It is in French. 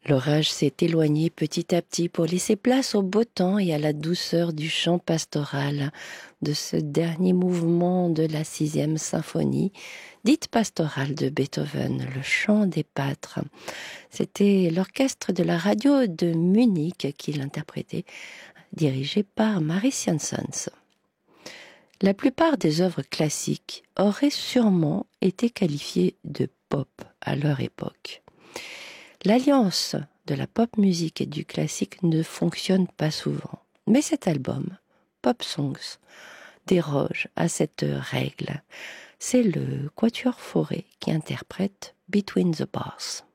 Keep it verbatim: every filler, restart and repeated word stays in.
L'orage s'est éloigné petit à petit pour laisser place au beau temps et à la douceur du chant pastoral de ce dernier mouvement de la sixième symphonie, dite pastorale de Beethoven, le chant des pâtres. C'était l'orchestre de la radio de Munich qui l'interprétait, dirigé par Maris Janssens. La plupart des œuvres classiques auraient sûrement été qualifiées de pop à leur époque. L'alliance de la pop musique et du classique ne fonctionne pas souvent. Mais cet album, Pop Songs, déroge à cette règle. C'est le Quatuor Fauré qui interprète Between the Bars.